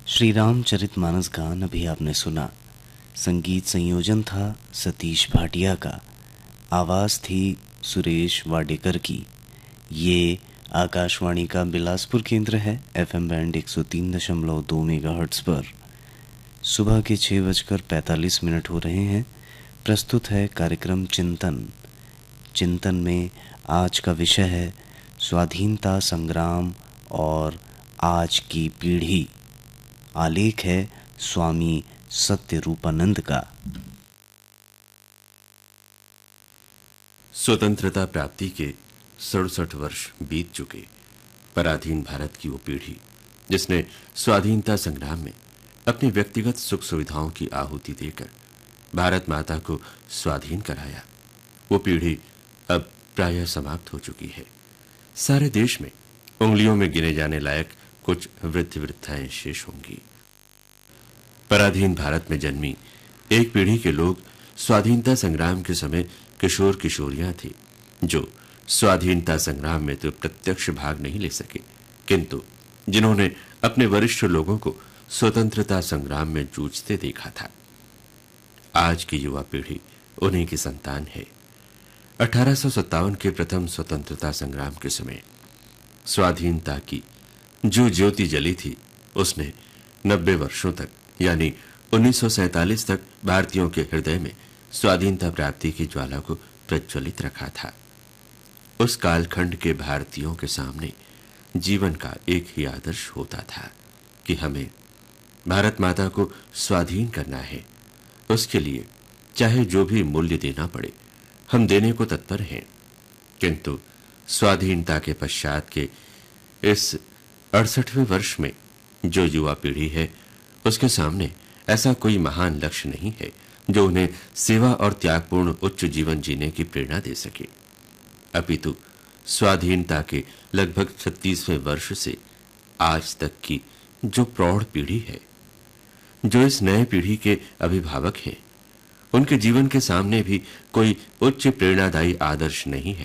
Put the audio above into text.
श्री रामचरितमानस गान अभी आपने सुना। संगीत संयोजन था सतीश भाटिया का। आवाज़ थी सुरेश वाडेकर की। ये आकाशवाणी का बिलासपुर केंद्र है। एफएम बैंड 103.2 मेगाहर्ट्ज़ पर सुबह के 6:45 हो रहे हैं। प्रस्तुत है कार्यक्रम चिंतन। चिंतन में आज का विषय है स्वाधीनता संग्राम और आज की पीढ़ी। आलेख है स्वामी सत्यरूपानंद का। स्वतंत्रता प्राप्ति के 67 वर्ष बीत चुके। पराधीन भारत की वो पीढ़ी जिसने स्वाधीनता संग्राम में अपनी व्यक्तिगत सुख सुविधाओं की आहुति देकर भारत माता को स्वाधीन कराया, वो पीढ़ी अब प्रायः समाप्त हो चुकी है। सारे देश में उंगलियों में गिने जाने लायक कुछ वृद्ध वृद्धाएं शेष होंगी। पराधीन भारत में जन्मी एक पीढ़ी के लोग स्वाधीनता संग्राम के समय किशोर किशोरियां थे, जो स्वाधीनता संग्राम में तो प्रत्यक्ष भाग नहीं ले सके, किंतु जिन्होंने अपने वरिष्ठ लोगों को स्वतंत्रता संग्राम में जूझते देखा था। आज की युवा पीढ़ी उन्हीं की संतान है। 1857 के प्रथम स्वतंत्रता संग्राम के समय स्वाधीनता की जो ज्योति जली थी, उसने 90 वर्षों तक यानी 1947 तक भारतीयों के हृदय में स्वाधीनता प्राप्ति की ज्वाला को प्रज्वलित रखा था। उस कालखंड के भारतीयों के सामने जीवन का एक ही आदर्श होता था कि हमें भारत माता को स्वाधीन करना है। उसके लिए चाहे जो भी मूल्य देना पड़े, हम देने को तत्पर हैं। किंतु स्वाधीनता के पश्चात के इस 68वें वर्ष में जो युवा पीढ़ी है, उसके सामने ऐसा कोई महान लक्ष्य नहीं है जो उन्हें सेवा और त्यागपूर्ण उच्च जीवन जीने की प्रेरणा दे सके। अपितु स्वाधीनता के लगभग 36वें वर्ष से आज तक की जो प्रौढ़ पीढ़ी है, जो इस नए पीढ़ी के अभिभावक हैं, उनके जीवन के सामने भी कोई उच्च प्रेरणादायी आदर्श नहीं है।